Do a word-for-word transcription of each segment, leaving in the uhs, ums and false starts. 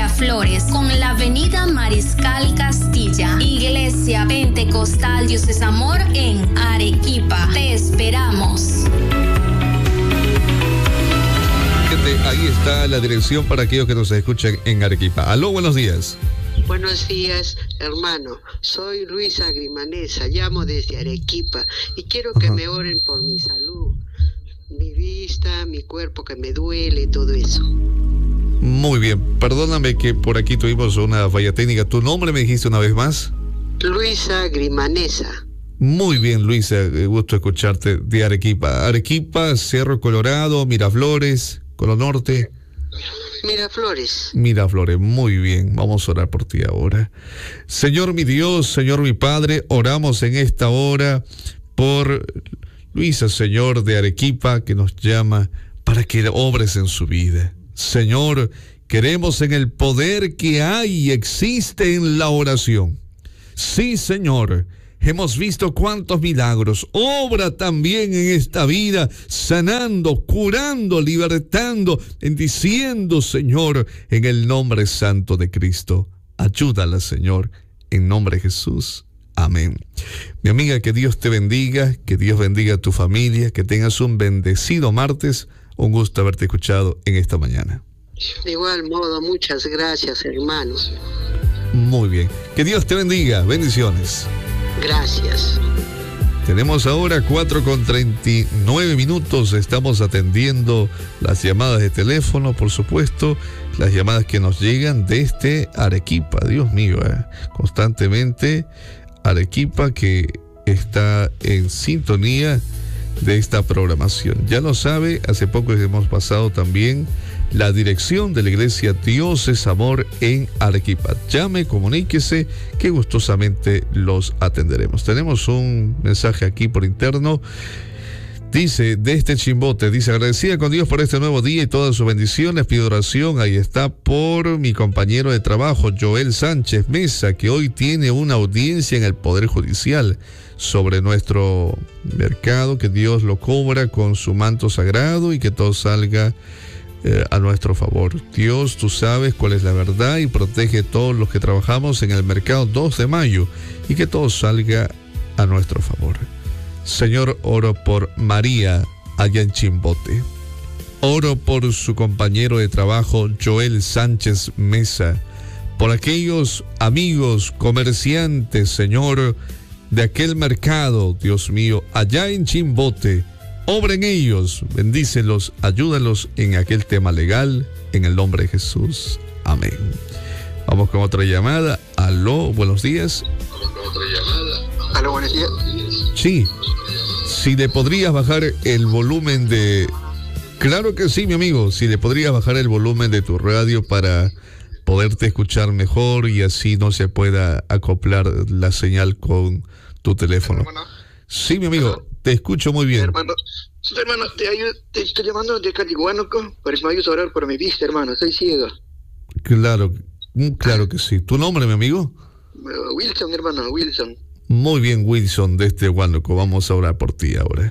Miraflores, con la avenida Mariscal Castilla. Iglesia Pentecostal Dios Amor en Arequipa. Te esperamos. Ahí está la dirección para aquellos que nos escuchan en Arequipa. Aló, buenos días. Buenos días, hermano. Soy Luisa Grimanesa, llamo desde Arequipa y quiero que Ajá. me oren por mi salud, mi vista, mi cuerpo que me duele, todo eso. Muy bien, perdóname que por aquí tuvimos una falla técnica. ¿Tu nombre me dijiste una vez más? Luisa Grimanesa. Muy bien, Luisa, gusto escucharte de Arequipa. Arequipa, Cerro Colorado, Miraflores, Colo Norte. Miraflores. Miraflores, muy bien. Vamos a orar por ti ahora. Señor mi Dios, Señor mi Padre, oramos en esta hora por Luisa, Señor, de Arequipa, que nos llama para que obres en su vida. Señor, queremos en el poder que hay y existe en la oración. Sí, Señor. Hemos visto cuántos milagros. Obra también en esta vida, sanando, curando, libertando, bendiciendo, Señor, en el nombre santo de Cristo. Ayúdala, Señor, en nombre de Jesús. Amén. Mi amiga, que Dios te bendiga, que Dios bendiga a tu familia, que tengas un bendecido martes. Un gusto haberte escuchado en esta mañana. De igual modo, muchas gracias, hermanos. Muy bien. Que Dios te bendiga. Bendiciones. Gracias. Tenemos ahora cuatro con treinta y nueve minutos. Estamos atendiendo las llamadas de teléfono, por supuesto, las llamadas que nos llegan desde Arequipa. Dios mío, eh, constantemente Arequipa que está en sintonía de esta programación. Ya lo sabe, hace poco hemos pasado también la dirección de la iglesia Dios es Amor en Arequipa. Llame, comuníquese, que gustosamente los atenderemos. Tenemos un mensaje aquí por interno. Dice, de este Chimbote, dice, agradecida con Dios por este nuevo día y todas sus bendiciones, pido oración, ahí está, por mi compañero de trabajo, Joel Sánchez Mesa, que hoy tiene una audiencia en el Poder Judicial sobre nuestro mercado, que Dios lo cubra con su manto sagrado y que todo salga Eh, a nuestro favor. Dios, tú sabes cuál es la verdad y protege a todos los que trabajamos en el mercado dos de mayo y que todo salga a nuestro favor. Señor, oro por María allá en Chimbote. Oro por su compañero de trabajo Joel Sánchez Mesa, por aquellos amigos comerciantes, Señor, de aquel mercado, Dios mío, allá en Chimbote. Obra en ellos, bendícelos, ayúdalos en aquel tema legal, en el nombre de Jesús. Amén. Vamos con otra llamada. Aló, buenos días. Vamos con otra llamada. Aló, buenos días. Sí, si le podrías bajar el volumen de... Claro que sí, mi amigo, si le podrías bajar el volumen de tu radio para poderte escuchar mejor y así no se pueda acoplar la señal con tu teléfono. Sí, mi amigo. Te escucho muy bien. Hermano, hermano te, ayudo, te estoy llamando de Catihuánuco, para que me ayudes a orar por mi vista, hermano. Soy ciego. Claro, claro que sí. ¿Tu nombre, mi amigo? Uh, Wilson, hermano, Wilson. Muy bien, Wilson, desde Huánuco. Vamos a orar por ti ahora.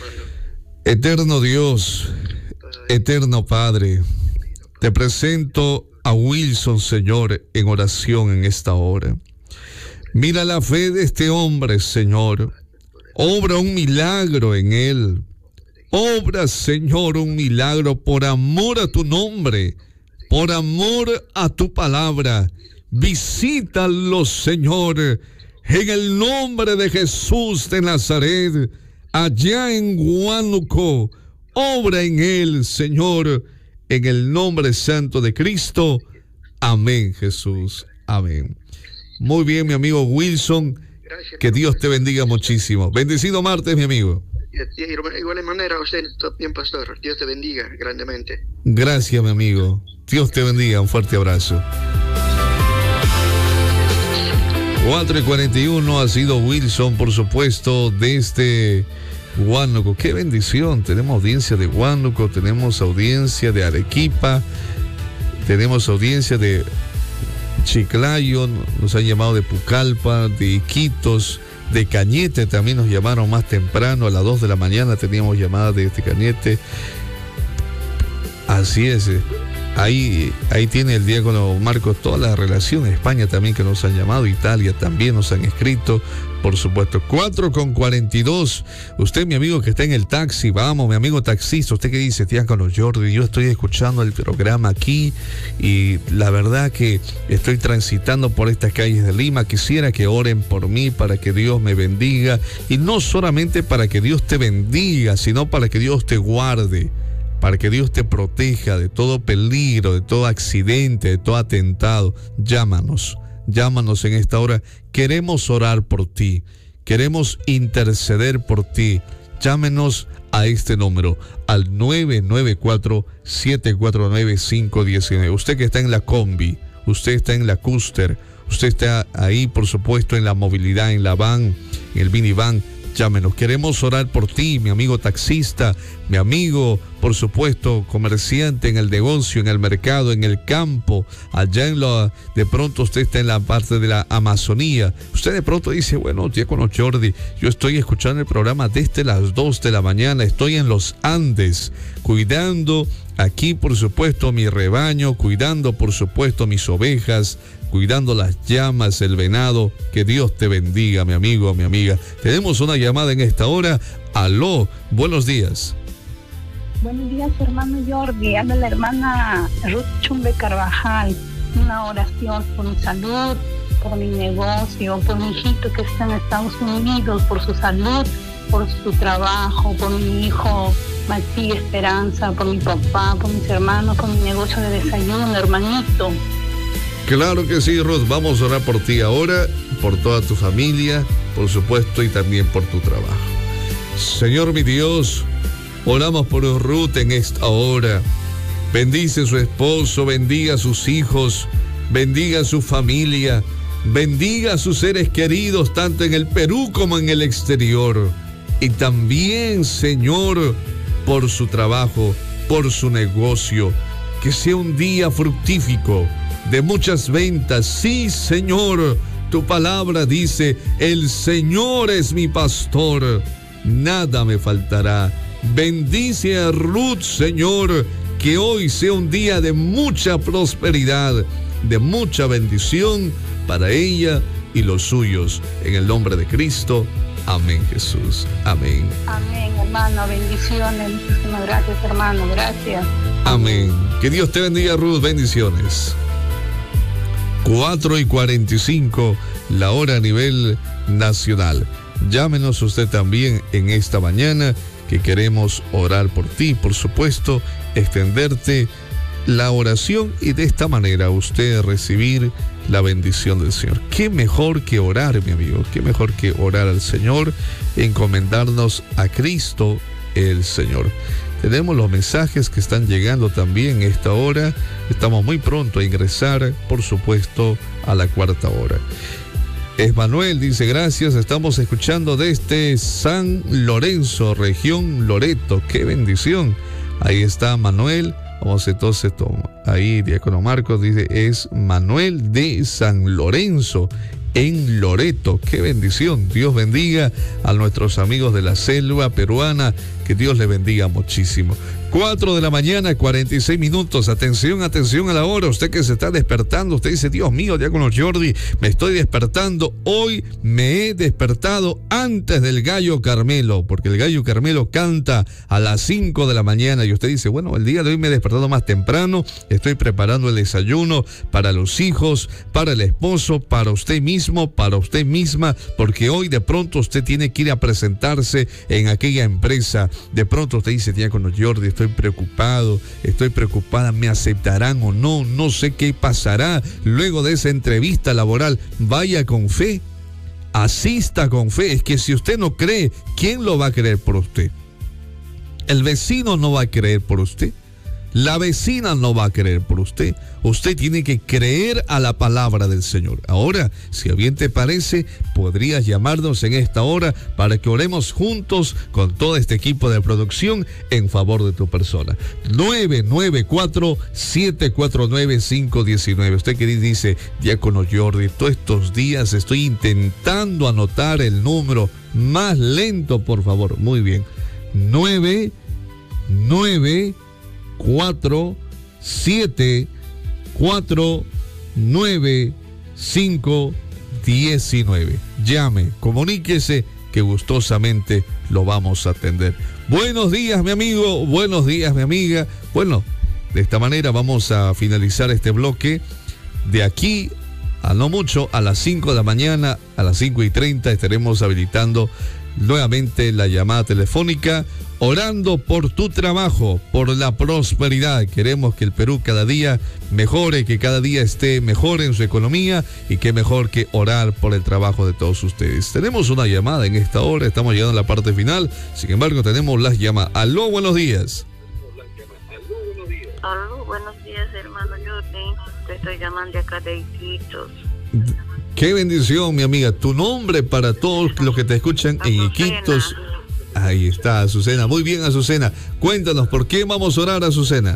Eterno Dios, eterno Padre, te presento a Wilson, Señor, en oración en esta hora. Mira la fe de este hombre, Señor. Obra un milagro en él. Obra, Señor, un milagro por amor a tu nombre, por amor a tu palabra. Visítalo, Señor, en el nombre de Jesús de Nazaret, allá en Huánuco. Obra en él, Señor, en el nombre santo de Cristo. Amén, Jesús. Amén. Muy bien, mi amigo Wilson. Que Dios te bendiga muchísimo. Bendecido martes, mi amigo. De igual manera, usted también, pastor. Dios te bendiga grandemente. Gracias, mi amigo. Dios te bendiga. Un fuerte abrazo. cuatro y cuarenta y uno ha sido Wilson, por supuesto, desde Huánuco. Qué bendición. Tenemos audiencia de Huánuco, tenemos audiencia de Arequipa, tenemos audiencia de Chiclayo, nos han llamado de Pucallpa, de Iquitos, de Cañete, también nos llamaron más temprano, a las dos de la mañana teníamos llamada de este Cañete. Así es, Ahí, ahí tiene el diácono Marcos todas las relaciones. España también que nos han llamado, Italia también nos han escrito, por supuesto. cuatro con cuarenta y dos. Usted, mi amigo que está en el taxi, vamos, mi amigo taxista, usted que dice, diácono Jordi, yo estoy escuchando el programa aquí y la verdad que estoy transitando por estas calles de Lima. Quisiera que oren por mí para que Dios me bendiga, y no solamente para que Dios te bendiga, sino para que Dios te guarde, para que Dios te proteja de todo peligro, de todo accidente, de todo atentado. Llámanos, llámanos en esta hora. Queremos orar por ti, queremos interceder por ti. Llámenos a este número, al nueve nueve cuatro, siete cuatro nueve, cinco uno nueve. Usted que está en la combi, usted está en la Custer, usted está ahí, por supuesto, en la movilidad, en la van, en el minivan. Llámenos, queremos orar por ti, mi amigo taxista, mi amigo, por supuesto, comerciante en el negocio, en el mercado, en el campo, allá en lo, de pronto usted está en la parte de la Amazonía. Usted de pronto dice, bueno, diácono Jordi, yo estoy escuchando el programa desde las dos de la mañana, estoy en los Andes, cuidando aquí, por supuesto, mi rebaño, cuidando, por supuesto, mis ovejas, cuidando las llamas, el venado. Que Dios te bendiga, mi amigo, mi amiga. Tenemos una llamada en esta hora. Aló, buenos días. Buenos días, hermano Jordi. Habla la hermana Ruth Chumbe Carvajal. Una oración por mi salud, por mi negocio, por mi hijito que está en Estados Unidos, por su salud, por su trabajo, por mi hijo Maxi Esperanza, por mi papá, por mis hermanos, por mi negocio de desayuno, hermanito. Claro que sí, Ruth. Vamos a orar por ti ahora, por toda tu familia, por supuesto, y también por tu trabajo. Señor mi Dios, oramos por Ruth en esta hora. Bendice a su esposo, bendiga a sus hijos, bendiga a su familia, bendiga a sus seres queridos, tanto en el Perú como en el exterior. Y también, Señor, por su trabajo, por su negocio, que sea un día fructífico, de muchas ventas. Sí, Señor, tu palabra dice, el Señor es mi pastor, nada me faltará. Bendice a Ruth, Señor, que hoy sea un día de mucha prosperidad, de mucha bendición para ella y los suyos. En el nombre de Cristo, amén, Jesús, amén. Amén, hermano, bendiciones. Muchísimas gracias, hermano, gracias. Amén. Que Dios te bendiga, Ruth, bendiciones. cuatro y cuarenta y cinco, la hora a nivel nacional. Llámenos usted también en esta mañana, que queremos orar por ti, por supuesto, extenderte la oración y de esta manera usted recibir la bendición del Señor. Qué mejor que orar, mi amigo, qué mejor que orar al Señor, encomendarnos a Cristo el Señor. Tenemos los mensajes que están llegando también en esta hora. Estamos muy pronto a ingresar, por supuesto, a la cuarta hora. Es Manuel, dice, gracias, estamos escuchando desde San Lorenzo, región Loreto. ¡Qué bendición! Ahí está Manuel. Vamos entonces, ahí diácono Marcos dice, es Manuel de San Lorenzo, en Loreto. ¡Qué bendición! Dios bendiga a nuestros amigos de la selva peruana, que Dios les bendiga muchísimo. cuatro de la mañana, cuarenta y seis minutos. Atención, atención a la hora. Usted que se está despertando, usted dice, Dios mío, diácono Jordi, me estoy despertando. Hoy me he despertado antes del gallo Carmelo, porque el gallo Carmelo canta a las cinco de la mañana. Y usted dice, bueno, el día de hoy me he despertado más temprano. Estoy preparando el desayuno para los hijos, para el esposo, para usted mismo, para usted misma, porque hoy de pronto usted tiene que ir a presentarse en aquella empresa. De pronto usted dice, diácono Jordi, estoy preocupado, estoy preocupada, ¿me aceptarán o no? No sé qué pasará luego de esa entrevista laboral. Vaya con fe, asista con fe. Es que si usted no cree, ¿quién lo va a creer por usted? El vecino no va a creer por usted. La vecina no va a creer por usted. Usted tiene que creer a la palabra del Señor. Ahora, si a bien te parece, podrías llamarnos en esta hora para que oremos juntos con todo este equipo de producción en favor de tu persona. nueve nueve cuatro, siete cuatro nueve, cinco uno nueve. Usted que dice, diácono Jordi, todos estos días estoy intentando anotar el número más lento, por favor. Muy bien. nueve nueve cuatro, siete cuatro nueve cinco uno nueve. Llame, comuníquese, que gustosamente lo vamos a atender. Buenos días, mi amigo, buenos días, mi amiga. Bueno, de esta manera vamos a finalizar este bloque. De aquí a no mucho, a las cinco de la mañana, a las cinco y treinta, estaremos habilitando nuevamente la llamada telefónica, orando por tu trabajo, por la prosperidad. Queremos que el Perú cada día mejore, que cada día esté mejor en su economía, y qué mejor que orar por el trabajo de todos ustedes. Tenemos una llamada en esta hora, estamos llegando a la parte final, sin embargo tenemos las llamadas. Aló, buenos días. Aló, buenos días, hermano Jordi. Te estoy llamando de acá de Iquitos. Qué bendición, mi amiga. Tu nombre para todos los que te escuchan en Iquitos. Ahí está, Azucena. Muy bien, Azucena. Cuéntanos, ¿por qué vamos a orar, Azucena?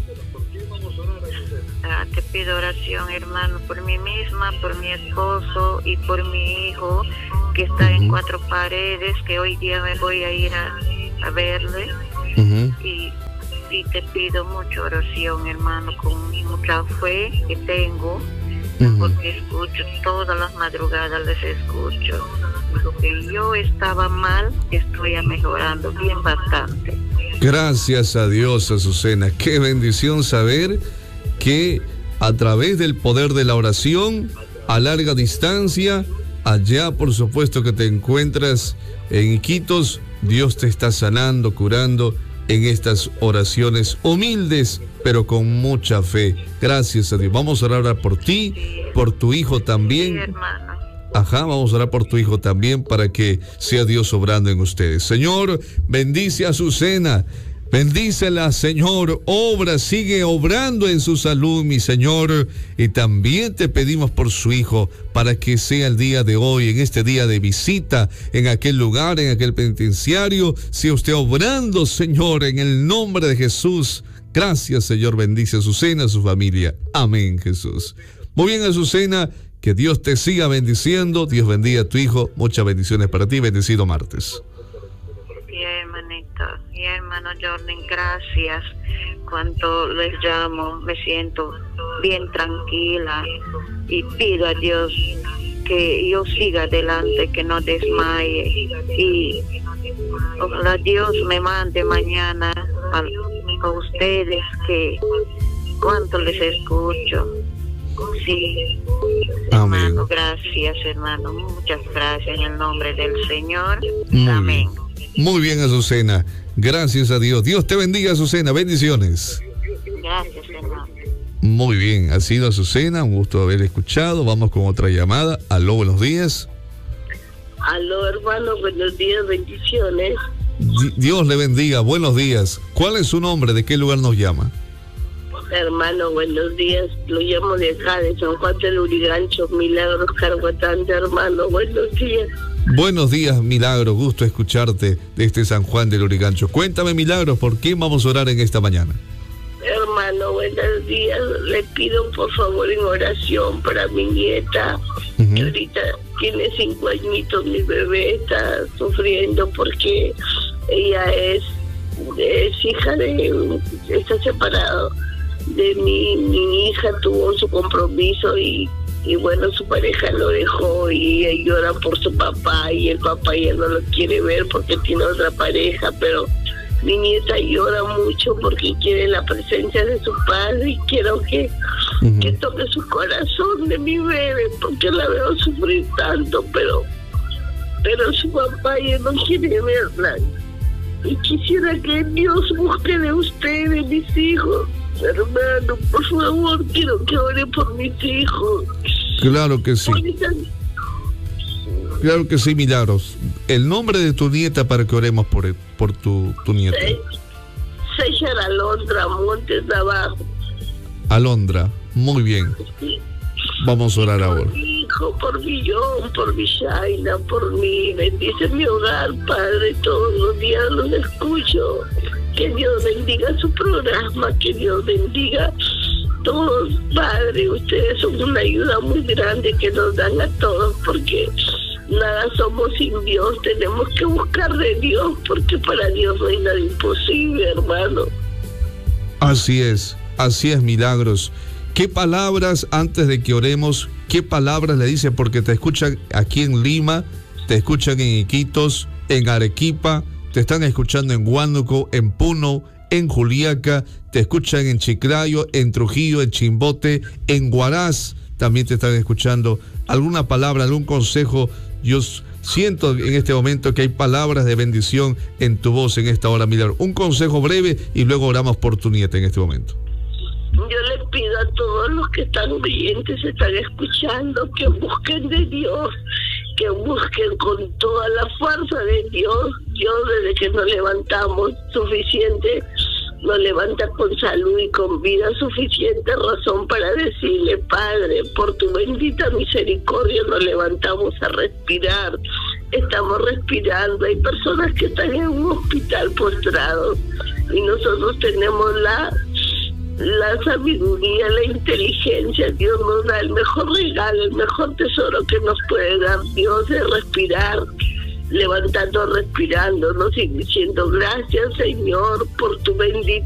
Ah, te pido oración, hermano, por mí misma, por mi esposo y por mi hijo, que está uh-huh. en cuatro paredes, que hoy día me voy a ir a, a verle. Uh-huh. Y, y te pido mucha oración, hermano, con mucha fe que tengo. Uh-huh. Porque escucho todas las madrugadas, les escucho. Lo que yo estaba mal, estoy mejorando bien bastante. Gracias a Dios, Azucena. Qué bendición saber que a través del poder de la oración a larga distancia, allá por supuesto que te encuentras en Iquitos, Dios te está sanando, curando en estas oraciones humildes, pero con mucha fe. Gracias a Dios. Vamos a orar por ti, por tu hijo también. Sí, hermano. Ajá, vamos a orar por tu hijo también, para que sea Dios obrando en ustedes. Señor, bendice a Azucena. Bendícela, Señor, obra, sigue obrando en su salud, mi Señor, y también te pedimos por su hijo, para que sea el día de hoy, en este día de visita, en aquel lugar, en aquel penitenciario, sea usted obrando, Señor, en el nombre de Jesús. Gracias, Señor, bendice a Azucena, a su familia. Amén, Jesús. Muy bien, Azucena, que Dios te siga bendiciendo, Dios bendiga a tu hijo, muchas bendiciones para ti, bendecido martes. Sí, hermanito, sí, hermano Jordan, gracias. Cuando les llamo, me siento bien tranquila y pido a Dios que yo siga adelante, que no desmaye. Y ojalá Dios me mande mañana a, a ustedes, que cuánto les escucho. Sí, amén. Hermano, gracias, hermano, muchas gracias en el nombre del Señor. Muy amén. Bien. Muy bien, Azucena. Gracias a Dios. Dios te bendiga, Azucena. Bendiciones. Gracias, hermano. Muy bien, ha sido Azucena. Un gusto haber escuchado. Vamos con otra llamada. Aló, buenos días. Aló, hermano, buenos días, bendiciones. Di- Dios le bendiga. Buenos días. ¿Cuál es su nombre? ¿De qué lugar nos llama? Hermano, buenos días. Lo llamo de acá, de San Juan del Urigancho, Milagros Carguatante, hermano. Buenos días. Buenos días, Milagro. Gusto escucharte desde San Juan del Urigancho. Cuéntame, Milagros, ¿por qué vamos a orar en esta mañana? Hermano, buenos días. Le pido por favor en oración para mi nieta, uh-huh. que ahorita tiene cinco añitos. Mi bebé está sufriendo porque ella es, es hija de... está separado de mi, mi hija, tuvo su compromiso y, y bueno, su pareja lo dejó y ella llora por su papá y el papá ya no lo quiere ver porque tiene otra pareja, pero mi nieta llora mucho porque quiere la presencia de su padre y quiero que, uh-huh. que toque su corazón de mi bebé porque la veo sufrir tanto, pero, pero su papá ya no quiere verla y quisiera que Dios busque de ustedes, mis hijos. Hermano, por favor, quiero que ore por mis hijos. Claro que sí. Claro que sí, Milagros. El nombre de tu nieta para que oremos por, por tu, tu nieta. César Alondra Montes Navarro. Alondra, muy bien. Sí. Vamos a orar ahora. Por mi hijo, por mi John, por mi Shaina, por mí. Bendice mi hogar, Padre, todos los días los escucho. Que Dios bendiga su programa, que Dios bendiga todos, Padre. Ustedes son una ayuda muy grande que nos dan a todos, porque nada somos sin Dios. Tenemos que buscar de Dios, porque para Dios no hay nada imposible, hermano. Así es. Así es, Milagros. ¿Qué palabras, antes de que oremos, qué palabras le dice? Porque te escuchan aquí en Lima, te escuchan en Iquitos, en Arequipa, te están escuchando en Huánuco, en Puno, en Juliaca, te escuchan en Chiclayo, en Trujillo, en Chimbote, en Huaraz, también te están escuchando. ¿Alguna palabra, algún consejo? Yo siento en este momento que hay palabras de bendición en tu voz en esta hora, Milagro. Un consejo breve y luego oramos por tu nieta en este momento. Yo le pido a todos los que están oyentes, están escuchando, que busquen de Dios, que busquen con toda la fuerza de Dios. Dios, desde que nos levantamos suficiente, nos levanta con salud y con vida, suficiente razón para decirle: Padre, por tu bendita misericordia nos levantamos a respirar. Estamos respirando. Hay personas que están en un hospital postrados y nosotros tenemos la la sabiduría, la inteligencia. Dios nos da el mejor regalo, el mejor tesoro que nos puede dar Dios, es respirar, levantando, respirándonos y diciendo: gracias, Señor, por tu bendita